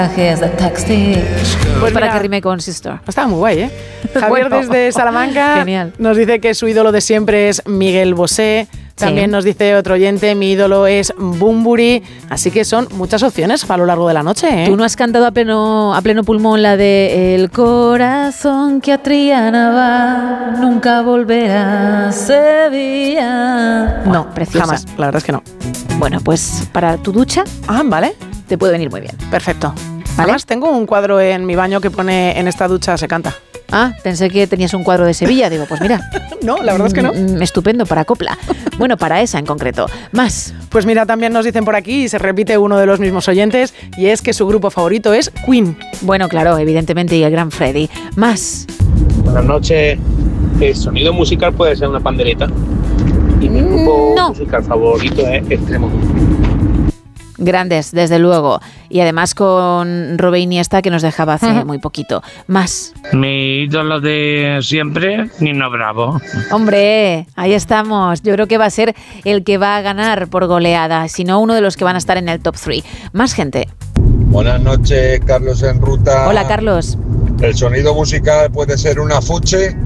Pues para mira, que rime con Sister. Está muy guay, ¿eh? Javier Bueno. desde Salamanca Genial. nos dice que su ídolo de siempre es Miguel Bosé. También Sí. nos dice otro oyente, mi ídolo es Bunbury. Así que son muchas opciones a lo largo de la noche, ¿eh? ¿Tú no has cantado a pleno pulmón la de El corazón que a Triana va, nunca volverá a Sevilla? No, preciosa. Jamás, la verdad es que no. Bueno, pues para tu ducha Ah, vale, te puede venir muy bien. perfecto. ¿Vale? Además, tengo un cuadro en mi baño que pone en esta ducha se canta. Ah, pensé que tenías un cuadro de Sevilla. Digo, pues mira. No, la verdad es que no. Estupendo, para copla. Bueno, para esa en concreto. Más. Pues mira, también nos dicen por aquí, y se repite uno de los mismos oyentes, y es que su grupo favorito es Queen. Bueno, claro, evidentemente, y el gran Freddy. Más. Buenas noches. El sonido musical puede ser una pandereta. Y mi grupo No. musical favorito es Extremo. Grandes, desde luego. Y además con Robe Iniesta, que nos dejaba hace muy poquito. Más. Mi ídolo de siempre, Nino Bravo. Hombre, ahí estamos. Yo creo que va a ser el que va a ganar por goleada, si no uno de los que van a estar en el top 3. Más gente. Buenas noches, Carlos en ruta. Hola, Carlos. El sonido musical puede ser una fuche